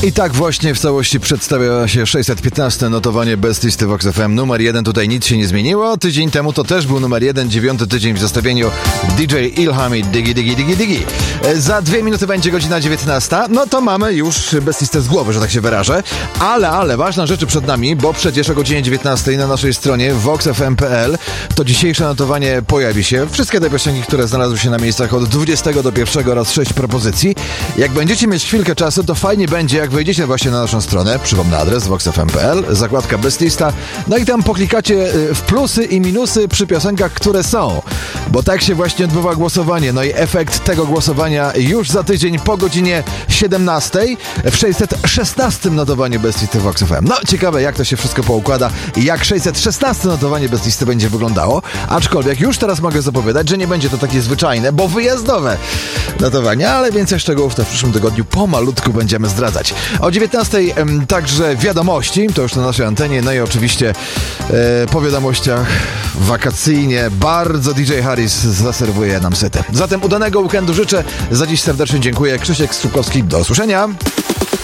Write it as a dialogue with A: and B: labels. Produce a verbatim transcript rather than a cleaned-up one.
A: I tak właśnie w całości przedstawia się sześćset piętnaste notowanie Best Listy Vox F M. Numer jeden, tutaj nic się nie zmieniło. Tydzień temu to też był numer jeden, dziewiąty tydzień w zestawieniu D J Ilham i Digi Digi Digi Digi. Za dwie minuty będzie godzina dziewiętnasta. No to mamy już Best Listę z głowy, że tak się wyrażę. Ale, ale, ważna rzecz przed nami, bo przecież o godzinie dziewiętnastej na naszej stronie vox f m kropka p l to dzisiejsze notowanie pojawi się. Wszystkie te piosenki, które znalazły się na miejscach od dwudziestego do pierwszego oraz sześć propozycji. Jak będziecie mieć chwilkę czasu, to fajnie będzie, jak wejdziecie właśnie na naszą stronę, przypomnę adres vox f m kropka p l, zakładka Best Lista, no i tam poklikacie w plusy i minusy przy piosenkach, które są. Bo tak się właśnie odbywa głosowanie. No i efekt tego głosowania już za tydzień po godzinie siedemnastej w sześćset szesnastym notowaniu Best Listy Vox F M. No ciekawe, jak to się wszystko poukłada i jak sześćset szesnaste notowanie Best Listy będzie wyglądało. Aczkolwiek już teraz mogę zapowiadać, że nie będzie to takie zwyczajne, bo wyjazdowe notowania, ale więcej szczegółów to w przyszłym tygodniu pomalutku będziemy zdradzać. O dziewiętnastej em, także wiadomości, to już na naszej antenie, no i oczywiście e, po wiadomościach wakacyjnie bardzo D J Harris zaserwuje nam setę. Zatem udanego weekendu życzę. Za dziś serdecznie dziękuję. Krzysiek Strzupkowski, do usłyszenia.